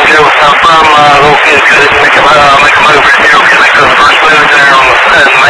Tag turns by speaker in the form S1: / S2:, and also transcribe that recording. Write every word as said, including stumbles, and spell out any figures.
S1: Joe, I'm from uh, located, could make a, uh, make a move, if you're okay, make the first move there on the,